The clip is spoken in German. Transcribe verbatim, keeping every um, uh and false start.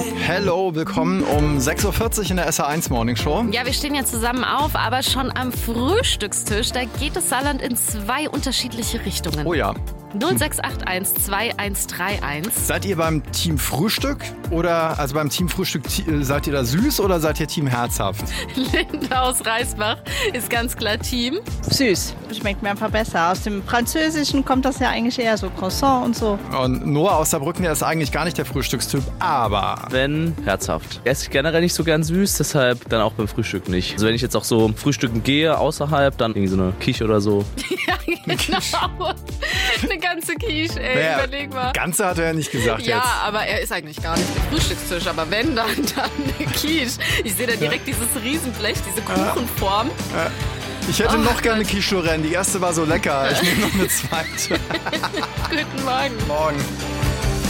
Hello, willkommen um sechs Uhr vierzig in der S R eins Morning Show. Ja, wir stehen ja zusammen auf, aber schon am Frühstückstisch. Da geht das Saarland in zwei unterschiedliche Richtungen. Oh ja. null sechs acht eins zwei eins drei eins. Seid ihr beim Team Frühstück oder, also beim Team Frühstück, seid ihr da süß oder seid ihr Team herzhaft? Linda aus Reisbach ist ganz klar Team süß. Schmeckt mir einfach besser. Aus dem Französischen kommt das ja eigentlich eher so Croissant und so. Und Noah aus Saarbrücken, der ist eigentlich gar nicht der Frühstückstyp, aber... Wenn, herzhaft. Esse ich generell nicht so gern süß, deshalb dann auch beim Frühstück nicht. Also wenn ich jetzt auch so frühstücken gehe, außerhalb, dann irgendwie so eine Quiche oder so. Ja, genau. Eine ganze Quiche, ey, Naja, überleg mal. Ganze hat er ja nicht gesagt Ja, jetzt. aber er ist eigentlich gar nicht der Frühstückstisch. Aber wenn, dann, dann eine Quiche. Ich sehe da direkt dieses Riesenblech, diese Kuchenform. Ich hätte Oh noch gerne eine Gott. Quiche Lorraine. Die erste war so lecker. Ich nehme noch eine zweite. Guten Morgen. Morgen.